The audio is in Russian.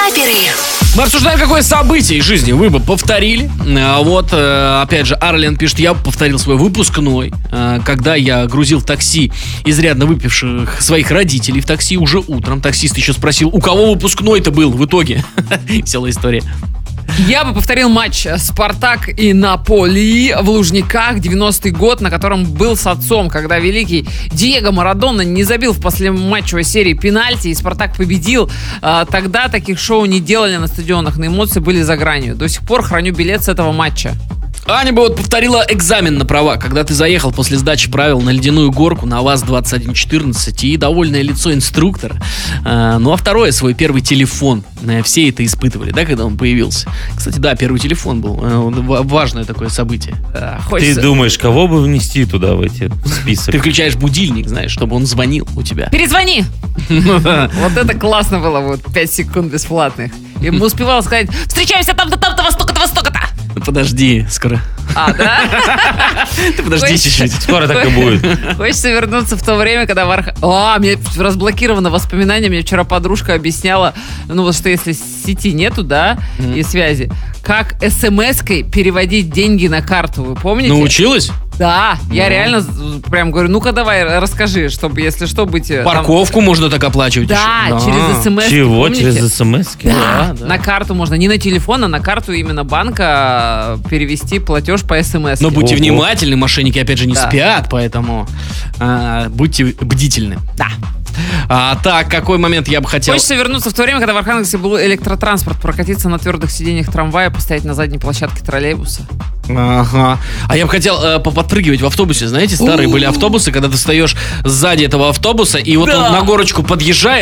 Снайперы. Мы обсуждаем, какое событие из жизни вы бы повторили. Опять же, Арлен пишет: я повторил свой выпускной, когда я грузил в такси изрядно выпивших своих родителей в такси уже утром. Таксист еще спросил: у кого выпускной-то был в итоге? Веселая история. Я бы повторил матч «Спартак» и «Наполи» в Лужниках, 90-й год, на котором был с отцом, когда великий Диего Марадона не забил в послематчевой серии пенальти, и «Спартак» победил. Тогда таких шоу не делали на стадионах, на эмоции были за гранью. До сих пор храню билет с этого матча. Аня бы повторила экзамен на права, когда ты заехал после сдачи правил на ледяную горку на ВАЗ-2114 и довольное лицо инструктора. А второе, свой первый телефон. Все это испытывали, да, когда он появился? Кстати, да, первый телефон был. Важное такое событие. Ты думаешь, кого бы внести туда в эти список? Ты включаешь будильник, знаешь, чтобы он звонил у тебя. Перезвони! Вот это классно было, 5 секунд бесплатных. И мы успевал сказать: встречаемся там-то, там-то, во столько-то. Подожди, скоро. Да? Ты подожди чуть-чуть. Скоро так и будет. Хочется вернуться в то время, когда мне разблокировано воспоминание. Мне вчера подружка объясняла, что если сети нету, да, и связи, как смс-кой переводить деньги на карту, вы помните? Научилась? Да, я реально прям говорю: ну-ка давай, расскажи, чтобы, если что, быть... Парковку можно так оплачивать Да, еще. через смс. Чего? помните? Через смс? Да, на карту можно, не на телефон, а на карту именно банка перевести платеж по смс. Но будьте внимательны, мошенники опять же не Да. спят, поэтому будьте бдительны. Да. Так, какой момент я бы хотел... Хочется вернуться в то время, когда в Архангельске был электротранспорт, прокатиться на твердых сиденьях трамвая, постоять на задней площадке троллейбуса. Ага. А я бы хотел поподпрыгивать в автобусе. Знаете, старые были автобусы, когда ты встаешь сзади этого автобуса, и вот он на горочку подъезжает,